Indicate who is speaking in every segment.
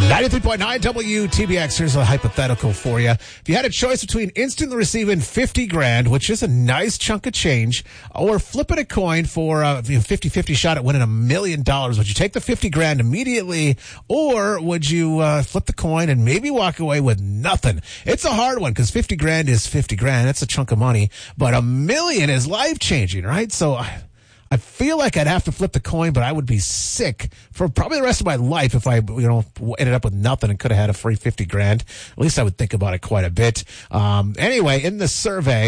Speaker 1: 93.9 WTBX. Here's a hypothetical for you. If you had a choice between instantly receiving 50 grand, which is a nice chunk of change, or flipping a coin for a 50-50 shot at winning $1 million, would you take the 50 grand immediately, or would you flip the coin and maybe walk away with nothing? It's a hard one because 50 grand is 50 grand. That's a chunk of money, but $1 million is life changing, right? So I feel like I'd have to flip the coin, but I would be sick for probably the rest of my life if I, ended up with nothing and could have had a free 50 grand. At least I would think about it quite a bit. Anyway, in the survey,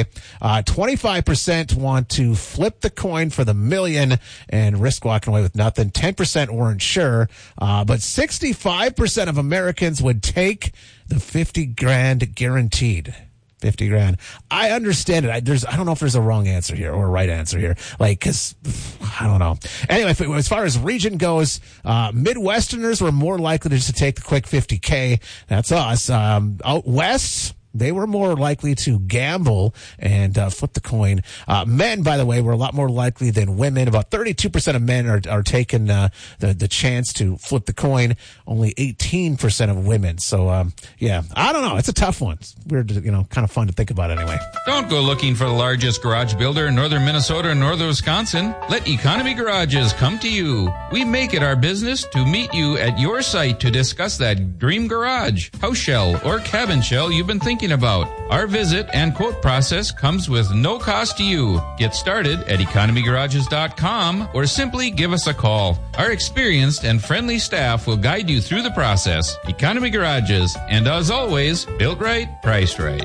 Speaker 1: 25% want to flip the coin for the $1 million and risk walking away with nothing. 10% weren't sure, but 65% of Americans would take the 50 grand guaranteed. 50 grand. I understand it. I don't know if there's a wrong answer here or a right answer here. Cause I don't know. Anyway, as far as region goes, Midwesterners were more likely to just take the quick 50K. That's us. Out west, they were more likely to gamble and flip the coin. Men, by the way, were a lot more likely than women. About 32% of men are taking the chance to flip the coin. Only 18% of women. So, yeah, I don't know. It's a tough one. It's weird, kind of fun to think about anyway.
Speaker 2: Don't go looking for the largest garage builder in northern Minnesota and northern Wisconsin. Let Economy Garages come to you. We make it our business to meet you at your site to discuss that dream garage, house shell, or cabin shell you've been thinking about. Our visit and quote process comes with no cost to you. Get started at economygarages.com or simply give us a call. Our experienced and friendly staff will guide you through the process. Economy Garages, and as always, built right, priced right.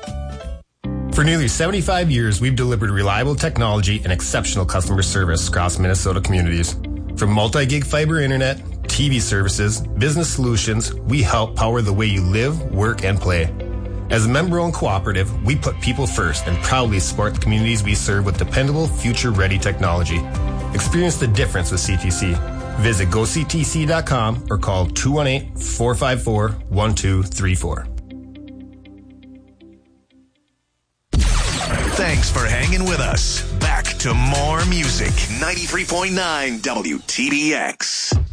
Speaker 3: For nearly 75 years, we've delivered reliable technology and exceptional customer service across Minnesota communities. From multi-gig fiber internet, TV services, business solutions, we help power the way you live, work, and play. As a member-owned cooperative, we put people first and proudly support the communities we serve with dependable, future-ready technology. Experience the difference with CTC. Visit goctc.com or call 218-454-1234.
Speaker 4: Thanks for hanging with us. Back to more music. 93.9 WTBX.